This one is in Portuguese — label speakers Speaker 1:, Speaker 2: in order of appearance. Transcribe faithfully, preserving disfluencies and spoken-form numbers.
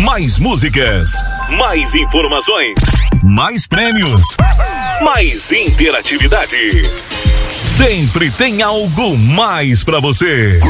Speaker 1: Mais músicas, mais informações, mais prêmios, mais interatividade. Sempre tem algo mais pra você.